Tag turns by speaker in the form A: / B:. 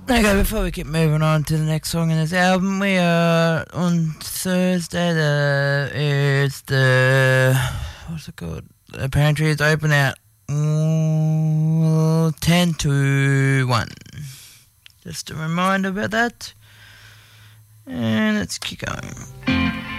A: Okay, before we keep moving on to the next song in this album, we are on Thursday. It's the what's it called? The pantry is open at 10 to 1. Just a reminder about that. And let's keep going.